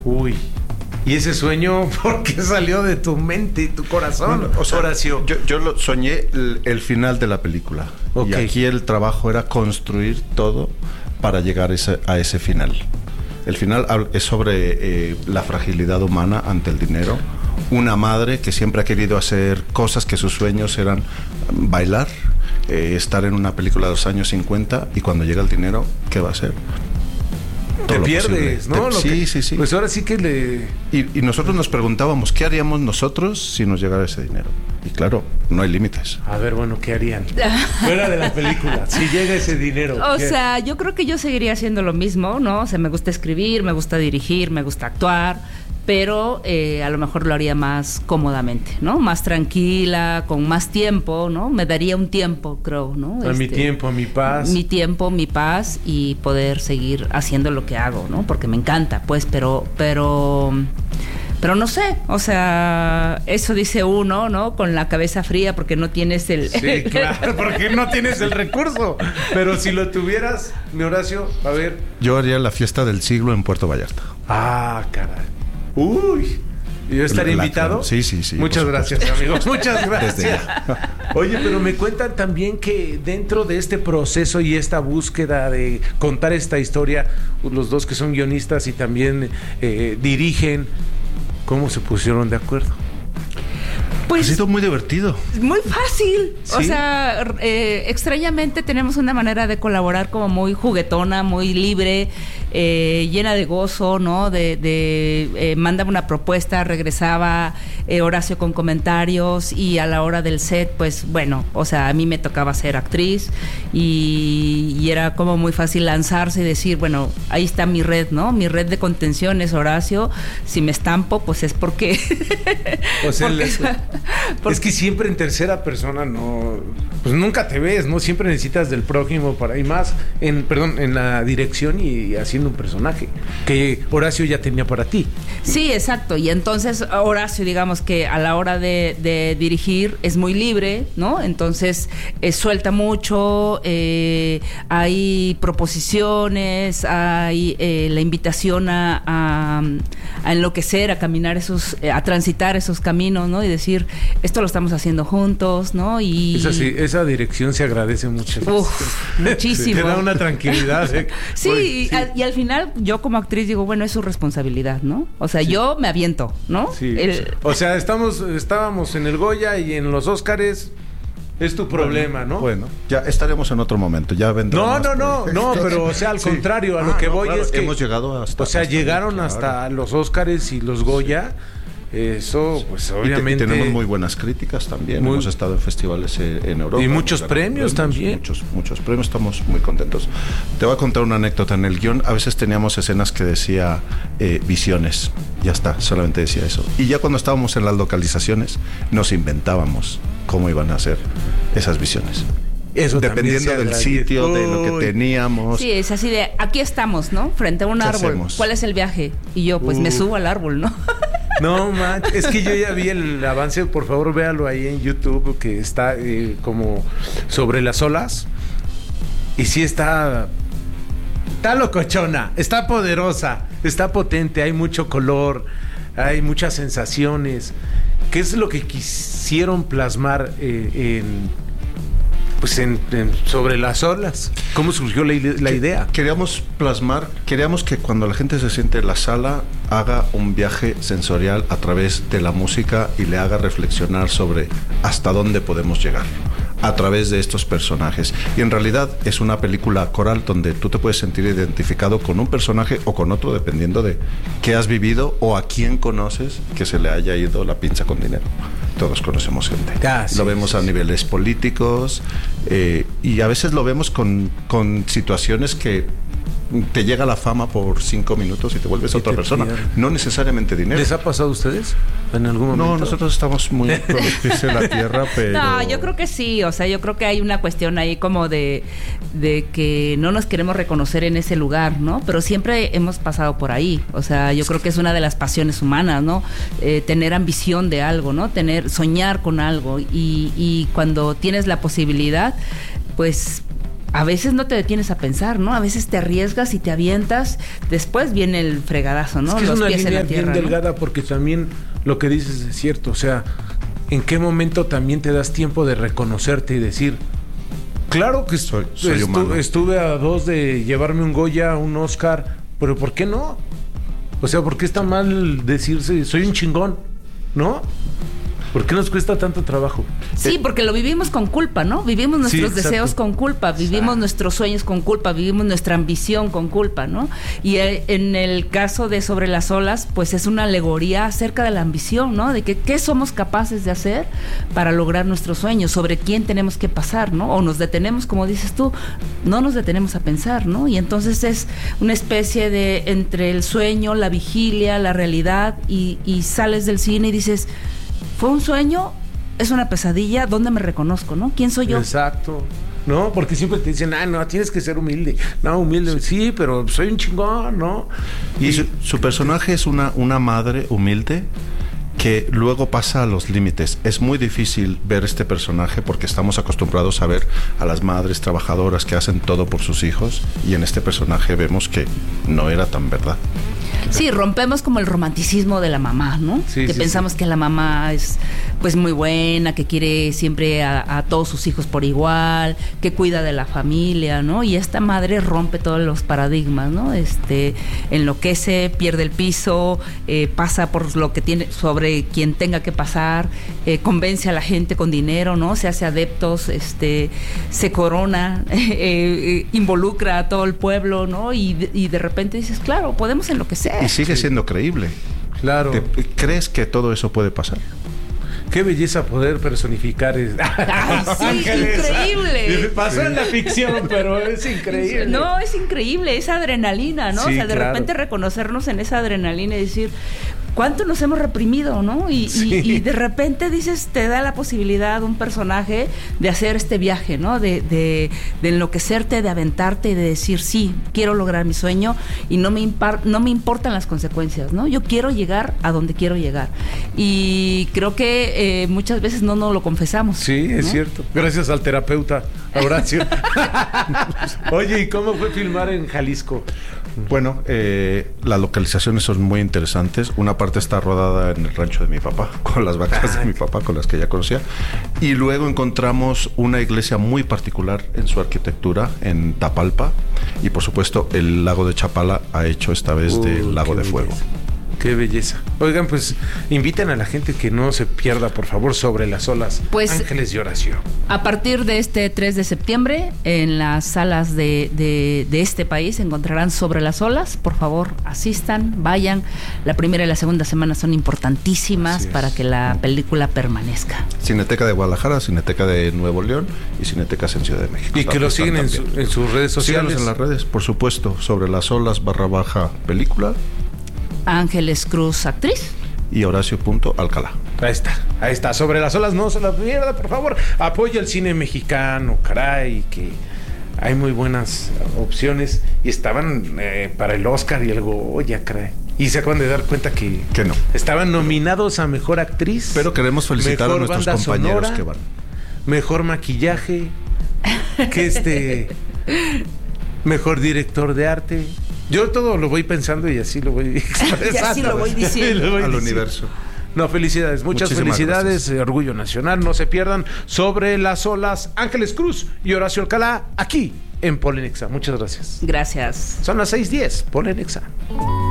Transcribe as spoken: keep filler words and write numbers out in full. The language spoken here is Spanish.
Uy. ¿Y ese sueño por qué salió de tu mente y tu corazón? Bueno, o sea, Horacio. Yo, yo lo soñé el, el final de la película. Okay. Y aquí el trabajo era construir todo para llegar ese, a ese final. El final es sobre eh, la fragilidad humana ante el dinero. Una madre que siempre ha querido hacer cosas que sus sueños eran bailar, eh, estar en una película de los años cincuenta, y cuando llega el dinero, ¿qué va a hacer? Te pierdes, ¿no? Te, sí, que, sí, sí. Pues ahora sí que le... Y, y nosotros nos preguntábamos, ¿qué haríamos nosotros si nos llegara ese dinero? Y claro, no hay límites. A ver, bueno, ¿qué harían? Fuera de la película, si llega ese dinero. O ¿qué? sea, yo creo que yo seguiría haciendo lo mismo, ¿no? O sea, me gusta escribir, me gusta dirigir, me gusta actuar, pero eh, a lo mejor lo haría más cómodamente, ¿no? Más tranquila, con más tiempo, ¿no? Me daría un tiempo, creo, ¿no? A este, mi tiempo, a mi paz. Mi tiempo, mi paz, y poder seguir haciendo lo que hago, ¿no? Porque me encanta, pues, pero, pero, pero no sé, o sea, eso dice uno, ¿no? Con la cabeza fría, porque no tienes el... Sí, claro, porque no tienes el recurso. Pero si lo tuvieras, mi Horacio, a ver. Yo haría la fiesta del siglo en Puerto Vallarta. Ah, caray. Uy, ¿yo estaré la, invitado? La, sí, sí, sí. Muchas gracias, amigos. Muchas gracias. Oye, pero me cuentan también que dentro de este proceso y esta búsqueda de contar esta historia, los dos que son guionistas y también eh, dirigen, ¿cómo se pusieron de acuerdo? Pues, ha sido muy divertido. Muy fácil. ¿Sí? O sea, eh, extrañamente tenemos una manera de colaborar como muy juguetona, muy libre, eh, llena de gozo, ¿no? De, de eh, mandaba una propuesta, regresaba eh, Horacio con comentarios, y a la hora del set, pues bueno, o sea, a mí me tocaba ser actriz y, y era como muy fácil lanzarse y decir, bueno, ahí está mi red, ¿no? Mi red de contención es Horacio. Si me estampo, pues es porque... O sea, porque, les... Porque... Es que siempre en tercera persona no, pues nunca te ves, ¿no? Siempre necesitas del prójimo para y más en, perdón, en la dirección y haciendo un personaje que Horacio ya tenía para ti. Sí, exacto. Y entonces Horacio, digamos que a la hora de, de dirigir es muy libre, ¿no? Entonces eh, suelta mucho, eh, hay proposiciones, hay eh, la invitación a, a, a enloquecer, a caminar esos, eh, a transitar esos caminos, ¿no? Y decir, esto lo estamos haciendo juntos, ¿no? Y esa, sí, esa dirección se agradece mucho. Uf, muchísimo. Te da una tranquilidad. ¿eh? Sí, Oye, y, sí. A, y al final yo como actriz digo, bueno, es su responsabilidad, ¿no? O sea, sí. yo me aviento, ¿no? Sí. El... O sea, estamos, estábamos en el Goya y en los Óscares. Es tu problema, bueno, ¿no? Bueno, ya estaremos en otro momento, ya vendrá. No, no, no, no, pero o sea, al sí. contrario, a lo ah, que no, voy claro, es que hemos llegado hasta. O sea, hasta llegaron claro. hasta los Óscares y los Goya. Eso, pues obviamente. Y te, tenemos muy buenas críticas también. Muy... Hemos estado en festivales en Europa. Y muchos premios también. Muchos, muchos premios. Estamos muy contentos. Te voy a contar una anécdota. En el guión a veces teníamos escenas que decía eh, visiones. Ya está, solamente decía eso. Y ya cuando estábamos en las localizaciones, nos inventábamos cómo iban a ser esas visiones. Eso dependiendo del sitio, Uy. de lo que teníamos. Sí, es así de, aquí estamos, ¿no? Frente a un árbol. Hacemos? ¿Cuál es el viaje? Y yo, pues uh. me subo al árbol, ¿no? No, man, es que yo ya vi el avance, por favor véalo ahí en YouTube, que está eh, como sobre las olas. Y sí está, está locochona, está poderosa, está potente, hay mucho color, hay muchas sensaciones. ¿Qué es lo que quisieron plasmar eh, en... Pues en, en, sobre las olas? ¿Cómo surgió la, la idea? Queríamos plasmar, queríamos que cuando la gente se siente en la sala haga un viaje sensorial a través de la música y le haga reflexionar sobre hasta dónde podemos llegar a través de estos personajes. Y en realidad es una película coral donde tú te puedes sentir identificado con un personaje o con otro, dependiendo de qué has vivido o a quién conoces que se le haya ido la pinza con dinero. Todos conocemos gente. Ah, sí, lo vemos sí, a niveles políticos eh, y a veces lo vemos con, con situaciones que te llega la fama por cinco minutos y te vuelves otra persona. Pierden. No necesariamente dinero. ¿Les ha pasado a ustedes en algún momento? No, nosotros estamos muy con los pies en la tierra, pero... No, yo creo que sí. O sea, yo creo que hay una cuestión ahí como de, de que no nos queremos reconocer en ese lugar, ¿no? Pero siempre hemos pasado por ahí. O sea, yo creo que es una de las pasiones humanas, ¿no? Eh, tener ambición de algo, ¿no? Tener, soñar con algo. Y, y cuando tienes la posibilidad, pues... a veces no te detienes a pensar, ¿no? A veces te arriesgas y te avientas, después viene el fregadazo, ¿no? Es que Los es una pies línea en la tierra, bien ¿no? delgada, porque también lo que dices es cierto, o sea, ¿en qué momento también te das tiempo de reconocerte y decir, claro que soy, soy estu- humano. estuve a dos de llevarme un Goya, un Oscar, pero ¿por qué no? O sea, ¿por qué está mal decirse, soy un chingón? ¿No? ¿Por qué nos cuesta tanto trabajo? Sí, porque lo vivimos con culpa, ¿no? Vivimos nuestros Sí, exacto. deseos con culpa, vivimos Exacto. nuestros sueños con culpa, vivimos nuestra ambición con culpa, ¿no? Y eh, en el caso de Sobre las olas, pues es una alegoría acerca de la ambición, ¿no? De que qué somos capaces de hacer para lograr nuestros sueños, sobre quién tenemos que pasar, ¿no? O nos detenemos, como dices tú, no nos detenemos a pensar, ¿no? Y entonces es una especie de entre el sueño, la vigilia, la realidad, y, y sales del cine y dices, ¿fue un sueño? ¿Es una pesadilla? ¿Dónde me reconozco, no? ¿Quién soy yo? Exacto. No, porque siempre te dicen, ah, no, tienes que ser humilde. No, humilde, sí, pero soy un chingón, ¿no? Y, y su, su personaje es una, una madre humilde que luego pasa a los límites. Es muy difícil ver este personaje porque estamos acostumbrados a ver a las madres trabajadoras que hacen todo por sus hijos, y en este personaje vemos que no era tan verdad. Sí, rompemos como el romanticismo de la mamá, ¿no? Sí, que sí, pensamos sí. que la mamá es pues muy buena, que quiere siempre a, a todos sus hijos por igual, que cuida de la familia, ¿no? Y esta madre rompe todos los paradigmas, ¿no? Este, enloquece, pierde el piso, eh, pasa por lo que tiene, sobre quien tenga que pasar, eh, convence a la gente con dinero, ¿no? Se hace adeptos, este, se corona, eh, eh, involucra a todo el pueblo, ¿no? Y, y de repente dices, claro, podemos enloquecer. Y sigue Sí. siendo creíble. Claro. ¿Te- ¿Crees que todo eso puede pasar? Qué belleza poder personificar. Es... Ay, sí, Ángeles. increíble. Pasó en la ficción, pero es increíble. No, es increíble, esa adrenalina, ¿no? Sí, o sea, de claro. repente reconocernos en esa adrenalina y decir, ¿cuánto nos hemos reprimido, no? Y, Sí. y, y de repente dices, te da la posibilidad un personaje de hacer este viaje, ¿no? De, de, de enloquecerte, de aventarte y de decir, sí, quiero lograr mi sueño y no me, impar, no me importan las consecuencias, ¿no? Yo quiero llegar a donde quiero llegar. Y creo que eh, muchas veces no nos lo confesamos. Sí, es ¿no? cierto. Gracias al terapeuta, Horacio. Oye, ¿y cómo fue filmar en Jalisco? Bueno, eh, las localizaciones son muy interesantes. Una parte está rodada en el rancho de mi papá, con las vacas de mi papá, con las que ya conocía. Y luego encontramos una iglesia muy particular en su arquitectura, en Tapalpa. Y por supuesto, el lago de Chapala ha hecho esta vez Uh, de Lago qué de Fuego. belleza. Qué belleza. Oigan, pues inviten a la gente que no se pierda, por favor, Sobre las olas. Pues, Ángeles y Horacio. A partir de este tres de septiembre, en las salas de, de, de este país encontrarán Sobre las olas. Por favor, asistan, vayan. La primera y la segunda semana son importantísimas Así es. para que la película permanezca. Cineteca de Guadalajara, Cineteca de Nuevo León y Cinetecas en Ciudad de México. Y que lo siguen en, su- en sus redes Síganos sociales. en las redes, por supuesto, Sobre las olas barra baja película Ángeles Cruz, actriz. y Horacio punto Alcalá. Ahí está, ahí está. Sobre las olas, no se la pierda, por favor. Apoya el cine mexicano, caray, que hay muy buenas opciones. Y estaban eh, para el Oscar y el Goya, caray. Y se acaban de dar cuenta que, Que no. estaban nominados a Mejor Actriz. Pero queremos felicitar mejor a nuestros banda compañeros sonora, que van. Mejor maquillaje, que este... Mejor director de arte. Yo todo lo voy pensando y así lo voy expresando. Y así lo voy diciendo. Y lo voy Al diciendo. universo. No, felicidades, muchas Muchísimas felicidades, gracias. eh, Orgullo Nacional, no se pierdan Sobre las olas, Ángeles Cruz y Horacio Alcalá, aquí en Polenexa. Muchas gracias. Gracias. Son las seis diez, Polenexa.